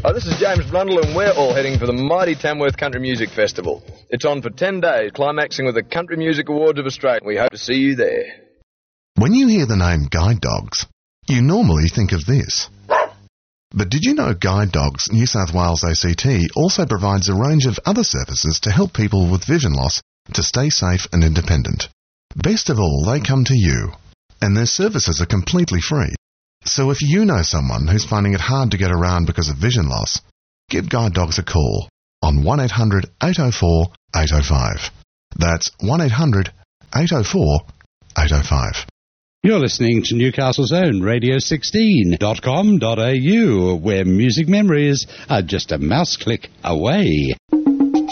This is James Blundell, and we're all heading for the mighty Tamworth Country Music Festival. It's on for 10 days, climaxing with the Country Music Awards of Australia. We hope to see you there. When you hear the name Guide Dogs, you normally think of this. But did you know Guide Dogs New South Wales ACT also provides a range of other services to help people with vision loss to stay safe and independent? Best of all, they come to you, and their services are completely free. So if you know someone who's finding it hard to get around because of vision loss, give Guide Dogs a call on 1800 804 805. That's 1800 804 805. You're listening to Newcastle's own radio16.com.au, where music memories are just a mouse click away.